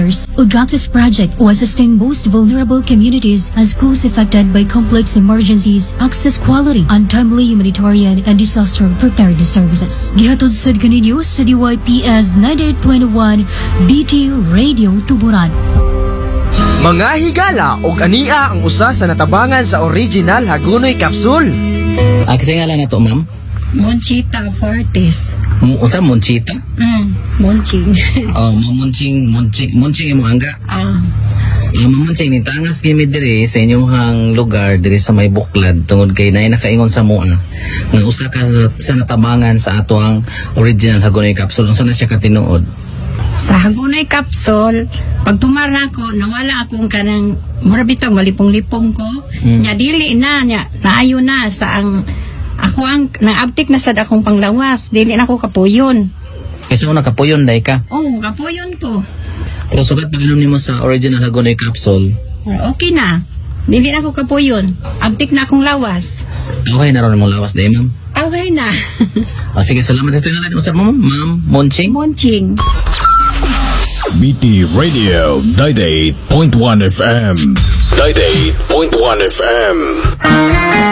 centers ug access project o assisting most vulnerable communities and schools affected by complex emergencies, access quality, and timely humanitarian and disaster preparedness services. Gihatod sad kaninyo sa DYPS 98.1 BT Radio Tuburan. Mga higala og ania ang usa sa natabangan sa original Hagonoy Capsule. Kasi nga lang na to, ma'am? Monchita Fortis. Usa Monchita? Monching. Monching imo angga. Mamunching ni tangas gimi diri sa inyong lugar diri sa may buklad tungod kay nay nakaingon sa mua nga usa ka sa natabangan sa ato ang original Hagonoy Capsule. Unsa na siya katinuod? Sa Hagonoy Capsule, pag tumara ko, nawala akong kanang murabitong malipong-lipong ko. Nya dili na, naayo na sa ang ako ang naabtik na sad akong panglawas. Dili na ako kapuyon. Kasi una kapuyon day ka? Oo, kapuyon ko. Pero sugat pag-inom nimo sa original Hagonoy Capsule, Okay na. Dili na ako kapuyon. Abtik na akong lawas. okay na ron mong lawas day, ma'am. Okay na. Sige, salamat sa tingala sa mo, ma'am. Monching. Monching. BT Radio 98.1 FM. 98.1 FM.